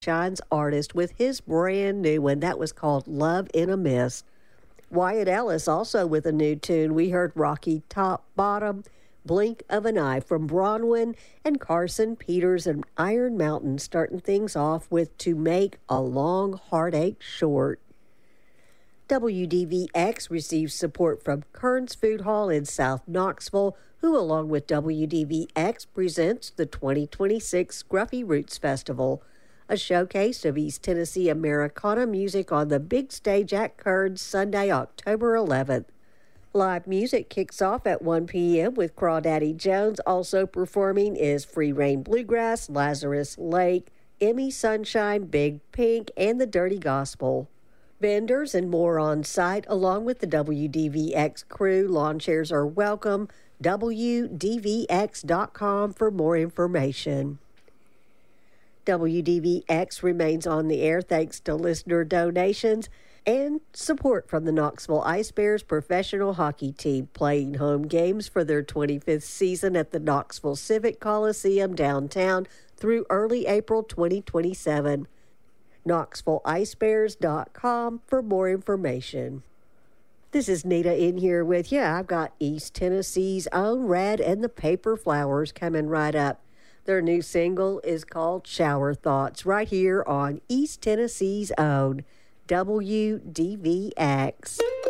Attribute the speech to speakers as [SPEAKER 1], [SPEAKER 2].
[SPEAKER 1] Shine's artist with his brand new one that was called Love in a Mist. Wyatt Ellis also with a new tune. We heard Rocky Top Bottom, Blink of an Eye from Bronwyn, and Carson Peters and Iron Mountain starting things off with To Make a Long Heartache Short. WDVX receives support from Kearns Food Hall in South Knoxville, who along with WDVX presents the 2026 Scruffy Roots Festival, a showcase of East Tennessee Americana music on the big stage at Kearns Sunday, October 11th. Live music kicks off at 1 p.m. with Crawdaddy Jones. Also performing is Free Reign Bluegrass, Lazarus Lake, Emmy Sunshine, Big Pink, and the Dirty Gospel. Vendors and more on site, along with the WDVX crew. Lawn chairs are welcome. WDVX.com for more information. WDVX remains on the air thanks to listener donations and support from the Knoxville Ice Bears professional hockey team, playing home games for their 25th season at the Knoxville Civic Coliseum downtown through early April 2027. KnoxvilleIceBears.com for more information. This is Nita in here with you. I've got East Tennessee's own Red and the Paper Flowers coming right up. Their new single is called Shower Thoughts, right here on East Tennessee's own WDVX.